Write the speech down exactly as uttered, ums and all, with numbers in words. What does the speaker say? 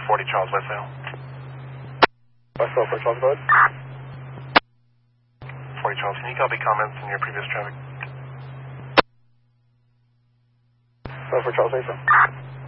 forty Charles Westvale. Westvale for Charles, go ahead. forty Charles, can you copy comments in your previous traffic? Westvale for Charles, say so.